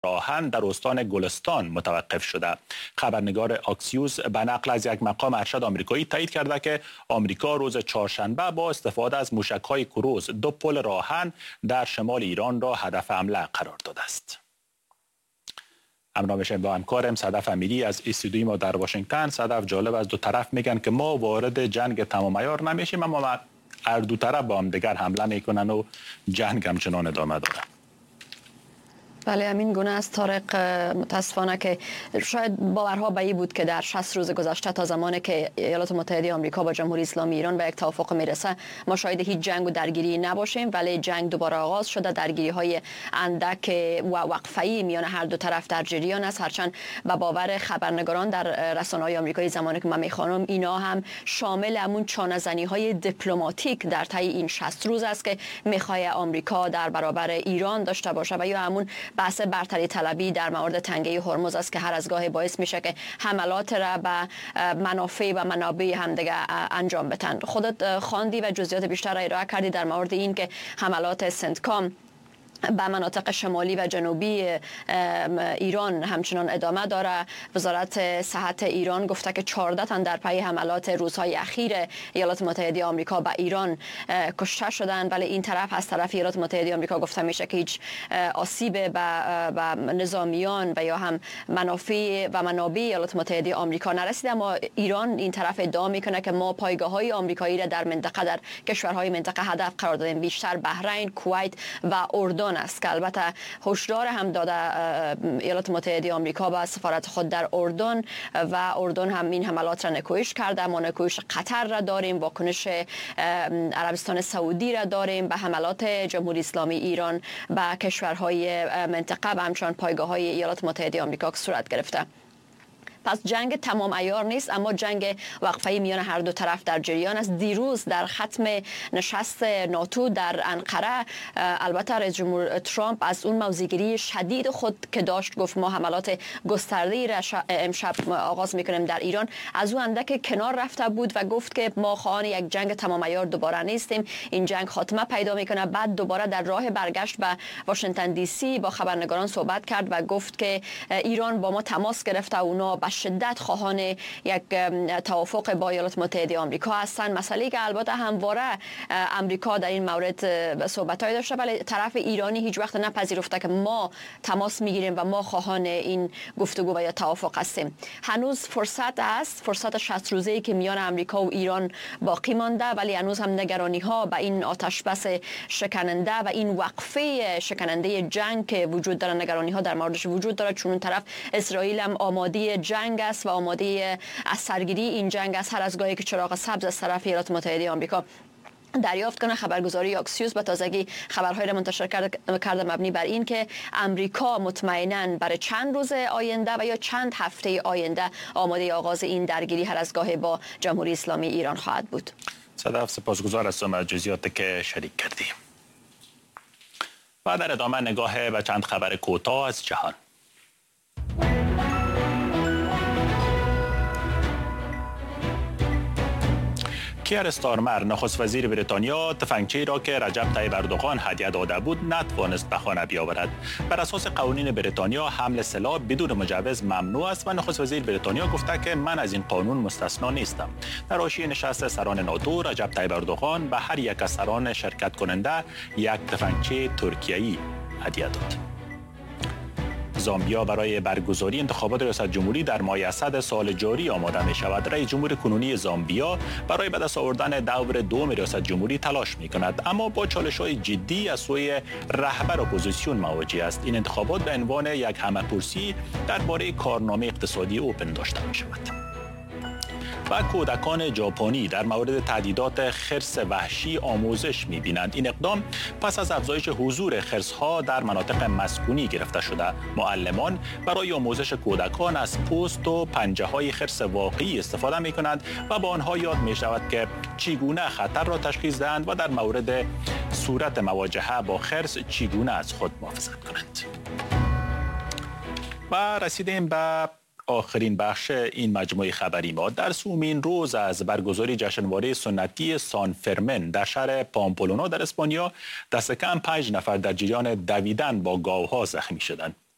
راهن در استان گلستان متوقف شده. خبرنگار آکسیوس به نقل از یک مقام ارشد آمریکایی تایید کرده که آمریکا روز چهارشنبه با استفاده از موشک‌های کروز 2 پل راهن در شمال ایران را هدف حمله قرار داده است. همراه میشیم با همکارم صدف امیری از استودیوی ما در واشنگتن. صدف، جالب از دو طرف میگن که ما وارد جنگ تمام عیار نمیشیم، اما هر دو طرف با هم دیگر حمله میکنن و جنگ همچنان ادامه داره. بله، همین گونه است طارق. متاسفانه که شاید باورها به این بود که در 60 روز گذشته تا زمانی که ایالات متحده آمریکا با جمهوری اسلامی ایران به یک توافق میرسه ما شاید هیچ جنگ و درگیری نباشیم، ولی جنگ دوباره آغاز شده. درگیری های اندک و وقفه‌ای میان هر دو طرف در جریان است، هرچند به باور خبرنگاران در رسانه‌های آمریکایی زمانی که من میخوانم اینا هم شامل همون چانه‌زنی‌های دیپلماتیک در طی این 60 روز است که میخواد آمریکا در برابر ایران داشته باشه و یا همون بحث برتری طلبی در مورد تنگه هرمز است که هر از گاهی باعث میشه که حملات را به منافع و منابع هم دیگه انجام بدن. خودت خواندی و جزئیات بیشتر را ارائه کردی در مورد این که حملات سنتکام به مناطق شمالی و جنوبی ایران همچنان ادامه داره. وزارت صحت ایران گفته که 14 تن در پی حملات روزهای اخیر ایالات متحده آمریکا به ایران کشته شدند، ولی این طرف از طرف ایالات متحده آمریکا گفته میشه که هیچ آسیب به نظامیان و یا هم منافع و منابع ایالات متحده آمریکا نرسیده. اما ایران این طرف ادعا میکنه که ما پایگاه‌های آمریکایی را در منطقه، در کشورهای منطقه هدف قرار دادیم، بیشتر بحرین، کویت و اردن است که البته هشدار هم داده ایالات متحده آمریکا با سفارت خود در اردن و اردن هم این حملات را نکوهش کرده. ما نکوهش قطر را داریم، واکنش عربستان سعودی را داریم به حملات جمهوری اسلامی ایران به کشورهای منطقه و همچنان پایگاه‌های ایالات متحده آمریکا که صورت گرفته. پس جنگ تمام عیار نیست، اما جنگ وقفه‌ای میان هر دو طرف در جریان است. دیروز در ختم نشست ناتو در انقره البته رئیس جمهور ترامپ از اون موضع‌گیری شدید خود که داشت گفت ما حملات گسترده‌ای را امشب آغاز میکنیم در ایران، از اون اندک کنار رفته بود و گفت که ما خواهان یک جنگ تمام عیار دوباره نیستیم. این جنگ خاتمه پیدا میکنه. بعد دوباره در راه برگشت به واشنگتن دی سی با خبرنگاران صحبت کرد و گفت که ایران با ما تماس گرفته، اونا شدت خواهان یک توافق با ایالات متحده آمریکا هستند. مسئله که البته همواره آمریکا در این مورد صحبت‌های داشته، ولی طرف ایرانی هیچ وقت نپذیرفته که ما تماس میگیریم و ما خواهان این گفتگو و یا توافق هستیم. هنوز فرصت است، فرصت 60 روزه‌ای که میان آمریکا و ایران باقی مانده، ولی هنوز هم نگرانی‌ها به این آتش بس شکننده و این وقفه شکننده جنگ که وجود داره، نگرانی‌ها در موردش وجود داره، چون اون طرف اسرائیل هم آماده جنگ است و آماده از سرگیری این جنگ است هر از گاهی که چراغ سبز از طرف ایالات متحده آمریکا دریافت کنه. خبرگزاری آکسیوس به تازگی خبرهای را منتشر کرده مبنی بر این که امریکا مطمئناً برای چند روز آینده و یا چند هفته آینده آماده آغاز این درگیری هر از گاهی با جمهوری اسلامی ایران خواهد بود. صدف، سپاسگزار هستم از جزئیاتی که شریک کردی. و در ادامه نگاه به چند خبر کوتاه از جهان. کیر استارمر، نخست وزیر بریتانیا، تفنگچه‌ای را که رجب طیب اردوغان هدیه داده بود نتوانست به خانه بیاورد. بر اساس قوانین بریتانیا حمل سلاح بدون مجوز ممنوع است و نخست وزیر بریتانیا گفته که من از این قانون مستثنا نیستم. در حاشیه نشست سران ناتو، رجب طیب اردوغان به هر یک از سران شرکت کننده یک تفنگچه ترکیه‌ای هدیه داد. زامبیا برای برگزاری انتخابات ریاست جمهوری در ماه اسد سال جاری آماده می شود. رئیس جمهور کنونی زامبیا برای به دست آوردن دور دوم ریاست جمهوری تلاش می کند، اما با چالش‌های جدی از سوی رهبر اپوزیسیون مواجه است. این انتخابات به عنوان یک همه‌پرسی درباره کارنامه اقتصادی او پنداشته می شود. و کودکان ژاپنی در مورد تهدیدات خرس وحشی آموزش می‌بینند. این اقدام پس از افزایش حضور خرس‌ها در مناطق مسکونی گرفته شده. معلمان برای آموزش کودکان از پوست و پنجه‌های خرس واقعی استفاده می‌کنند و با آنها یاد می‌شود که چگونه خطر را تشخیص دهند و در مورد صورت مواجهه با خرس چگونه از خود محافظت کنند. و رسیدیم به آخرین بخش این مجموعه خبری ما. در سومین روز از برگزاری جشنواره سنتی سان فرمن در شهر پامپلونا در اسپانیا دست کم 5 نفر در جریان دویدن با گاوها زخمی شدند.